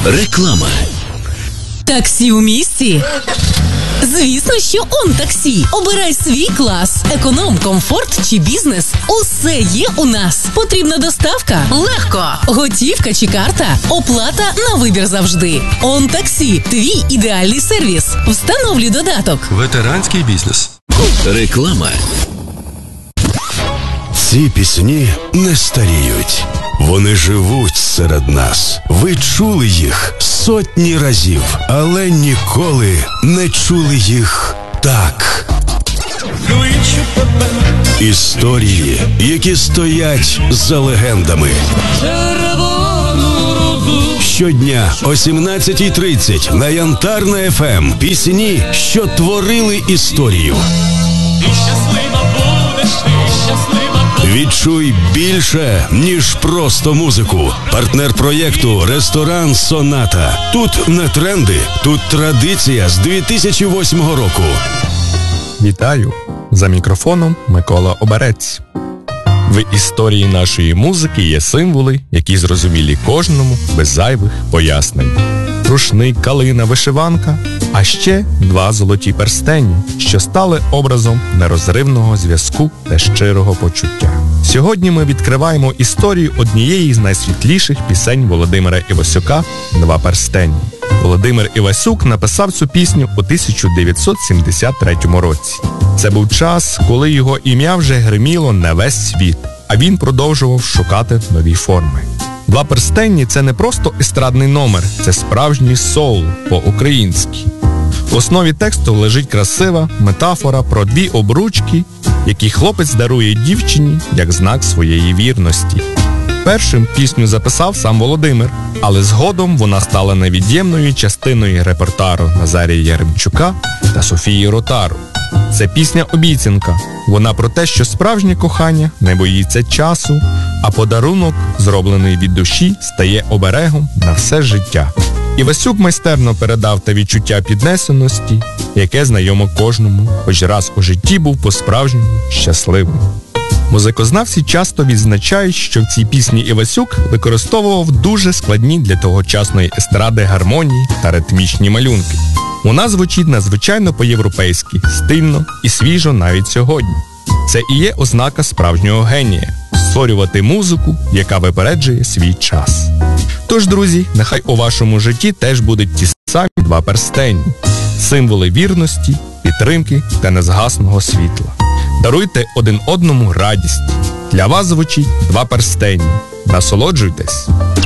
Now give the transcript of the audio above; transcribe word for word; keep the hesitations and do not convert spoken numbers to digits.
Реклама. Таксі у місті? Звісно, що ОнТаксі. Обирай свій клас. Економ, комфорт чи бізнес. Усе є у нас. Потрібна доставка? Легко. Готівка чи карта? Оплата на вибір завжди. ОнТаксі. Твій ідеальний сервіс. Встановлюй додаток. Ветеранський бізнес. Реклама. Ці пісні не старіють. Вони живуть серед нас. Ви чули їх сотні разів, але ніколи не чули їх так. Історії, які стоять за легендами. Щодня о сімнадцятій тридцять на Янтарна еф ем. Пісні, що творили історію. Ти щаслива будеш, ти щаслива. Відчуй більше, ніж просто музику. Партнер проєкту «Ресторан Соната». Тут не тренди, тут традиція з дві тисячі восьмого року. Вітаю! За мікрофоном Микола Оберець. В історії нашої музики є символи, які зрозумілі кожному без зайвих пояснень. Рушник, калина, вишиванка, а ще два золоті перстені, що стали образом нерозривного зв'язку та щирого почуття. Сьогодні ми відкриваємо історію однієї з найсвітліших пісень Володимира Івасюка «Два перстені». Володимир Івасюк написав цю пісню у тисяча дев'ятсот сімдесят третьому році. Це був час, коли його ім'я вже гриміло на весь світ, а він продовжував шукати нові форми. «Два перстені» – це не просто естрадний номер, це справжній соул по-українськи. В основі тексту лежить красива метафора про дві обручки, які хлопець дарує дівчині як знак своєї вірності. Першим пісню записав сам Володимир, але згодом вона стала невід'ємною частиною репертуару Назарія Яремчука та Софії Ротару. Це пісня-обіцянка. Вона про те, що справжнє кохання не боїться часу, а подарунок, зроблений від душі, стає оберегом на все життя. Івасюк майстерно передав те відчуття піднесеності, яке знайомо кожному, хоч раз у житті був по-справжньому щасливим. Музикознавці часто відзначають, що в цій пісні Івасюк використовував дуже складні для тогочасної естради гармонії та ритмічні малюнки. Вона звучить надзвичайно по-європейськи, стильно і свіжо навіть сьогодні. Це і є ознака справжнього генія – створювати музику, яка випереджує свій час. Тож, друзі, нехай у вашому житті теж будуть ті самі два перстені – символи вірності, підтримки та незгасного світла. Даруйте один одному радість. Для вас звучить «Два перстені». Насолоджуйтесь!